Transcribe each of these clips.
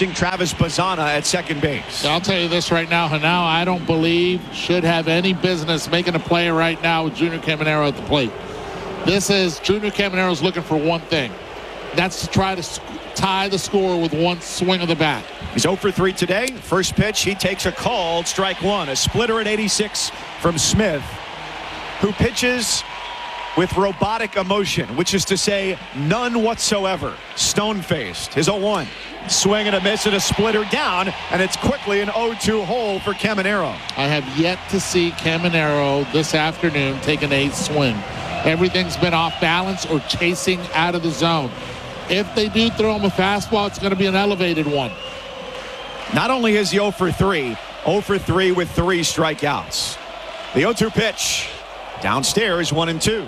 facing Travis Bazzana at second base. I'll tell you this right now. Hanau, I don't believe, should have any business making a play right now with Junior Caminero at the plate. This is Junior Caminero's looking for one thing. That's to try to tie the score with one swing of the bat. He's 0 for 3 today. First pitch, he takes a called strike one. A splitter at 86 from Smith, who pitches with robotic emotion, which is to say none whatsoever. Stone-faced. His 0-1. Swing and a miss and a splitter down, and it's quickly an 0-2 hole for Caminero. I have yet to see Caminero this afternoon take an ace swing. Everything's been off balance or chasing out of the zone. If they do throw him a fastball, it's going to be an elevated one. Not only is he 0 for 3, 0 for 3 with 3 strikeouts. The 0-2 pitch. Downstairs, 1-2.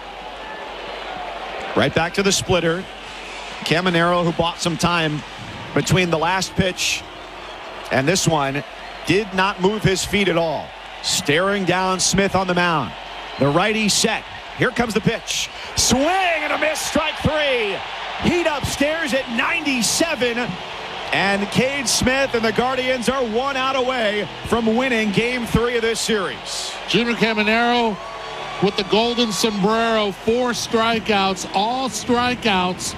Right back to the splitter. Caminero, who bought some time between the last pitch and this one, did not move his feet at all. Staring down Smith on the mound. The righty set. Here comes the pitch. Swing and a miss, strike 3. Heat upstairs at 97. And Cade Smith and the Guardians are 1 out away from winning Game 3 of this series. Junior Caminero with the golden sombrero, 4 strikeouts, all strikeouts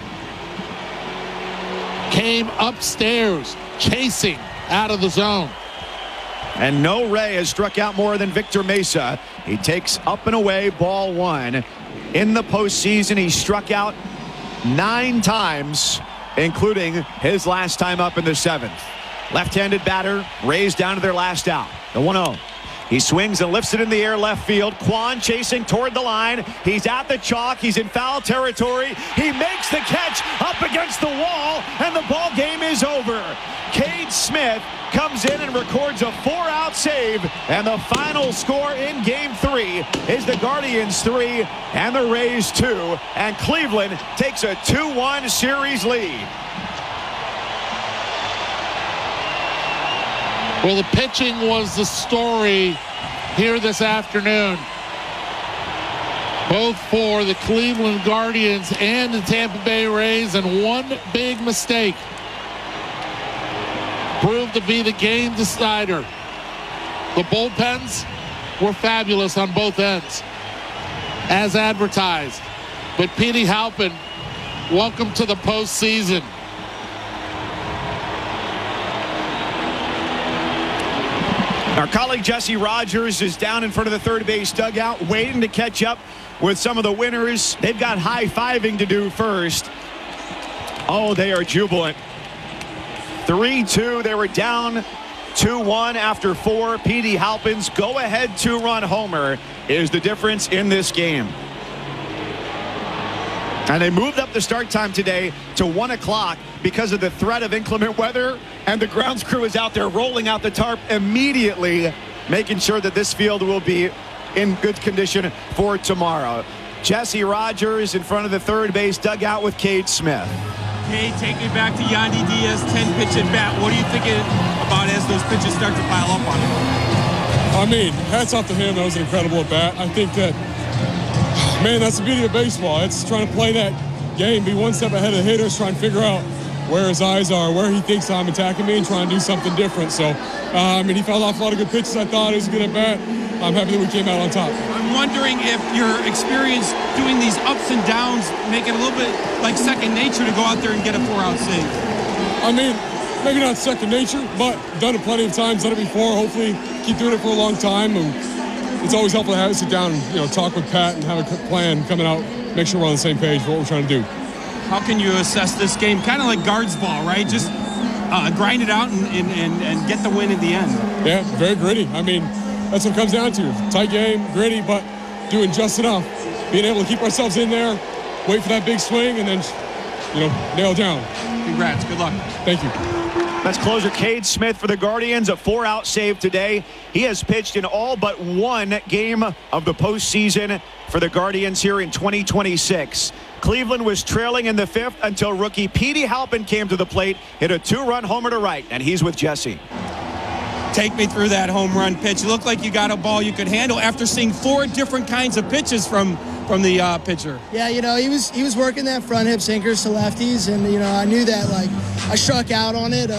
came upstairs, chasing out of the zone. And no Ray has struck out more than Victor Mesa. He takes up and away, ball 1. In the postseason, he struck out 9 times, including his last time up in the 7th. Left-handed batter, Rays down to their last out. The 1-0. He swings and lifts it in the air left field. Kwan chasing toward the line. He's at the chalk. He's in foul territory. He makes the catch up against the wall, and the ball game is over. Cade Smith comes in and records a 4-out save, and the final score in Game 3 is the Guardians 3 and the Rays 2, and Cleveland takes a 2-1 series lead. Well, the pitching was the story here this afternoon, both for the Cleveland Guardians and the Tampa Bay Rays, and one big mistake proved to be the game decider. The bullpens were fabulous on both ends, as advertised. But Petey Halpin, welcome to the postseason. Our colleague Jesse Rogers is down in front of the third base dugout, waiting to catch up with some of the winners. They've got high-fiving to do first. Oh, they are jubilant. 3-2. They were down 2-1 after 4. Petey Halpin's go-ahead 2-run homer is the difference in this game. And they moved up the start time today to 1 o'clock because of the threat of inclement weather, and the grounds crew is out there rolling out the tarp immediately, making sure that this field will be in good condition for tomorrow. Jesse Rogers in front of the third base dugout with Cade Smith. Cade, take me back to Yandy Diaz, 10-pitch at bat. What are you thinking about as those pitches start to pile up on him? I mean, hats off to him. That was an incredible at bat. I think that, man, that's the beauty of baseball. It's trying to play that game, be one step ahead of the hitters, trying to figure out where his eyes are, where he thinks I'm attacking me, and trying to do something different. So, I mean, he fouled off a lot of good pitches. I thought it was a good at bat. I'm happy that we came out on top. I'm wondering if your experience doing these ups and downs make it a little bit like second nature to go out there and get a 4-out save. I mean, maybe not second nature, but done it plenty of times, done it before. Hopefully keep doing it for a long time. And it's always helpful to have sit down and, talk with Pat and have a plan coming out, make sure we're on the same page for what we're trying to do. How can you assess this game? Kind of like guards ball, right? Just grind it out and get the win at the end. Yeah, very gritty. I mean, that's what it comes down to. Tight game, gritty, but doing just enough. Being able to keep ourselves in there, wait for that big swing, and then, nail down. Congrats. Good luck. Thank you. That's closer Cade Smith for the Guardians, a 4-out save today. He has pitched in all but one game of the postseason for the Guardians here in 2026. Cleveland was trailing in the 5th until rookie Petey Halpin came to the plate, hit a 2-run homer to right, and he's with Jesse. Take me through that home run pitch. It looked like you got a ball you could handle after seeing 4 different kinds of pitches from the pitcher. Yeah, he was working that front hip sinkers to lefties, and I knew that I struck out on it.